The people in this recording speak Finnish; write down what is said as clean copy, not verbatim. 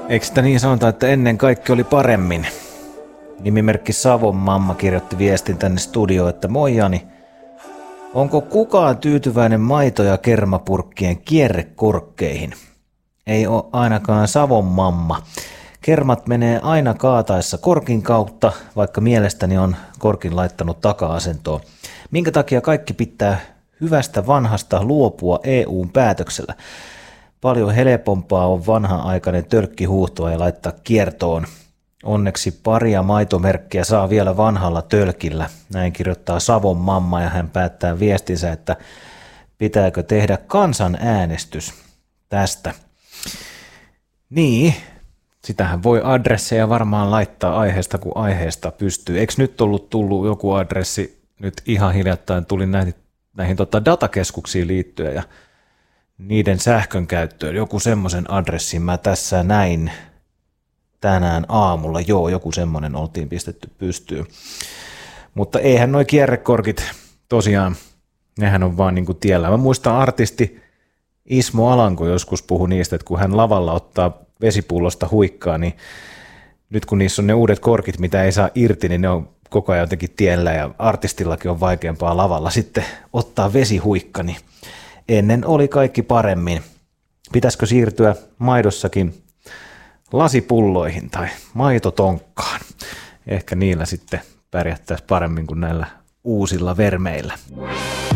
Eikö sitä niin sanota, että ennen kaikki oli paremmin? Nimimerkki Savon mamma kirjoitti viestin tänne studioon, että moi Jani. Onko kukaan tyytyväinen maito- ja kermapurkkien kierrekorkkeihin? Ei ole ainakaan Savon mamma. Kermat menee aina kaataessa korkin kautta, vaikka mielestäni on korkin laittanut taka-asentoon. Minkä takia kaikki pitää hyvästä vanhasta luopua EU:n päätöksellä? Paljon helpompaa on vanha-aikainen tölkki huuhtoa ja laittaa kiertoon. Onneksi paria maitomerkkiä saa vielä vanhalla tölkillä. Näin kirjoittaa Savon mamma ja hän päättää viestinsä, että pitääkö tehdä kansanäänestys tästä. Niin, sitähän voi adresseja varmaan laittaa aiheesta kuin aiheesta pystyy. Eikö nyt tullut joku adressi, nyt ihan hiljattain tuli näihin datakeskuksiin liittyen ja niiden sähkön käyttöön. Joku semmoisen adressin mä tässä näin tänään aamulla. Joo, joku semmoinen oltiin pistetty pystyyn. Mutta eihän noi kierrekorkit tosiaan, nehän on vaan niinku tiellä. Mä muistan artisti Ismo Alanko joskus puhui niistä, että kun hän lavalla ottaa vesipullosta huikkaa, niin nyt kun niissä on ne uudet korkit, mitä ei saa irti, niin ne on koko ajan jotenkin tiellä ja artistillakin on vaikeampaa lavalla sitten ottaa vesihuikka, niin ennen oli kaikki paremmin. Pitäisikö siirtyä maidossakin lasipulloihin tai maitotonkkaan? Ehkä niillä sitten pärjättäisiin paremmin kuin näillä uusilla vermeillä.